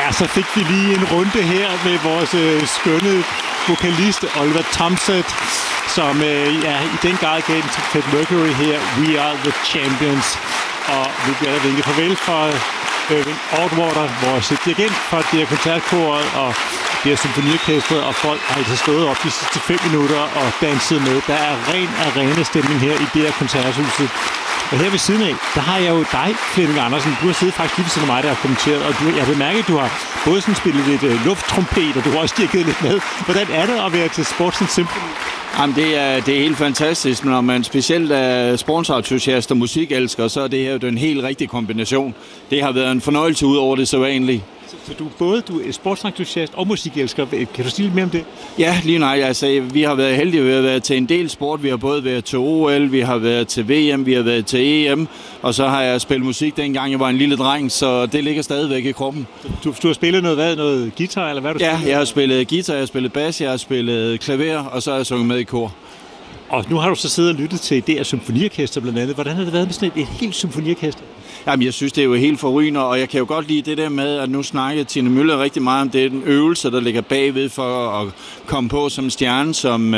Ja, så fik vi lige en runde her med vores skønne vokalist Oliver Tomset, som i den grad gav den til Fred Mercury her, We Are The Champions. Og vi bliver der vinket farvel fra Ortwater, vores dirigent fra det her koncertkoret, og det her symfoniorkestret, og folk har altså stået op de sidste 5 minutter og danset med. Der er ren arena-stemning her i det her koncerthuset. Og her ved siden af, der har jeg jo dig, Flemming Andersen. Du har siddet faktisk lige ved siden af mig, der har kommenteret, og jeg vil mærke, at du har både sådan spillet lidt lufttrompet, og du har også dirigeret lidt med. Hvordan er det at være til Sports & Symphony? Jamen, det er helt fantastisk, når man specielt er sportsentusiast og musikelsker, så er det her jo den helt rigtige kombination. Det har været en fornøjelse ud over det sædvanlige. Så du er sportsentusiast og musikelsker. Kan du sige lidt mere om det? Ja, lige nej. Altså, vi har været heldige ved at være til en del sport. Vi har både været til OL, vi har været til VM, vi har været til EM, og så har jeg spillet musik dengang jeg var en lille dreng, så det ligger stadigvæk i kroppen. Du har spillet noget guitar, eller hvad du Ja, jeg har spillet guitar, jeg har spillet bas, jeg har spillet klaver, og så har jeg sunget med i kor. Og nu har du så siddet og lyttet til det her symfoniorkester blandt andet. Hvordan har det været med sådan et helt symfoniorkester? Jamen, jeg synes, det er jo helt forrygende, og jeg kan jo godt lide det der med, at nu snakker Tine Møller rigtig meget om det, den øvelse, der ligger bagved for at komme på som stjerne,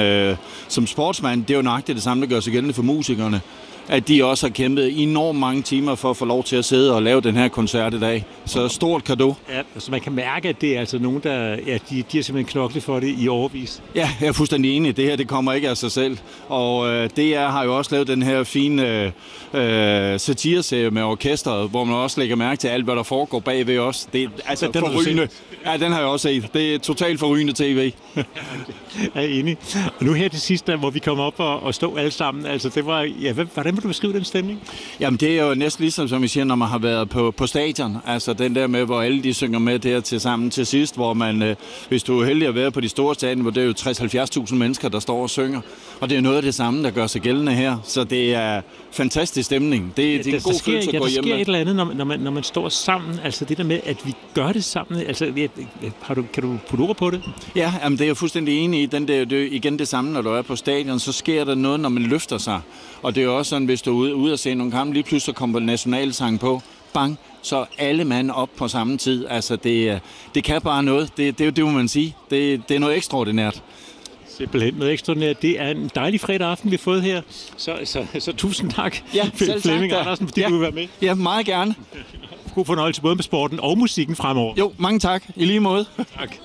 som sportsmand. Det er jo nøjagtigt det samme, der gør sig gældende for musikerne. At de også har kæmpet enormt mange timer for at få lov til at sidde og lave den her koncert i dag. Så stort cadeau. Ja, så man kan mærke, at det er altså nogen, der de har simpelthen knoklet for det i årevis. Ja, jeg er fuldstændig enig. Det her, det kommer ikke af sig selv. Og DR har jo også lavet den her fine satireserie med orkestret, hvor man også lægger mærke til alt, hvad der foregår bagved os. Det er altså forrygende. Ja, den har jeg også set. Det er totalt forrygende tv. Jeg er enig. Og nu her til sidst, hvor vi kommer op og stå alle sammen, altså det var, ja, hvordan vil du beskrive den stemning? Jamen det er jo næsten ligesom, som I siger, når man har været på stadion. Altså den der med, hvor alle de synger med der til sammen til sidst, hvor man, hvis du er heldig at være på de store stadion, hvor det er jo 60-70.000 mennesker, der står og synger. Og det er noget af det samme, der gør sig gældende her. Så det er fantastisk stemning. Det er en god følelse at gå hjem med. Der sker et eller andet, når man står sammen. Altså det der med, at vi gør det sammen. Altså, kan du putte ord på det? Ja, jamen, det er jeg fuldstændig enig i. Det er igen det samme, når du er på stadion, så sker der noget, når man løfter sig. Og det er jo også sådan, hvis du er ude og se nogle kampe, lige pludselig kommer nationalsang på. Bang, så alle mand op på samme tid. Altså det kan bare noget. Det må man sige. Det er noget ekstraordinært. Simpelthen noget ekstraordinært. Det er en dejlig fredag aften, vi har fået her. Så tusind tak, ja, Flemming Andersen, fordi du vil være med. Ja, meget gerne. God fornøjelse både med sporten og musikken fremover. Jo, mange tak. I lige måde. Tak.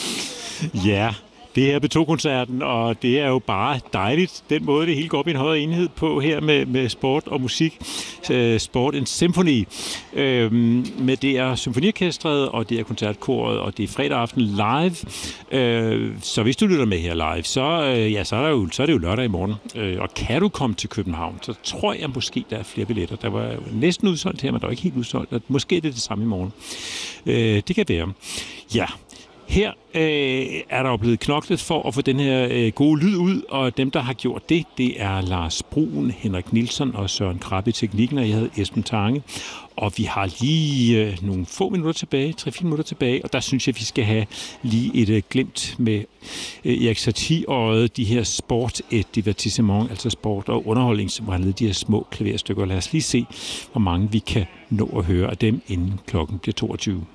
Ja, det her P2-koncerten, og det er jo bare dejligt, den måde det hele går op i en højere enhed på her med sport og musik. Sport & Symphony med det er symfoniorkestret, og det er koncertkoret, og det er fredag aften live. Så hvis du lytter med her live, så er det jo lørdag i morgen. Og kan du komme til København, så tror jeg måske, der er flere billetter. Der var næsten udsolgt her, men der var ikke helt udsolgt. Måske er det samme i morgen. Det kan være. Ja. Her er der jo blevet knoklet for at få den her gode lyd ud, og dem, der har gjort det, det er Lars Bruun, Henrik Nielsen og Søren Krabbe i teknikken, og jeg hedder Esben Tange. Og vi har lige nogle få minutter tilbage, 3-4 minutter tilbage, og der synes jeg, vi skal have lige et glimt med Erik Satie-øjet, de her sport et divertissement, altså sport og underholdning, som var de her små klaverstykker. Lad os lige se, hvor mange vi kan nå at høre af dem, inden klokken bliver 22.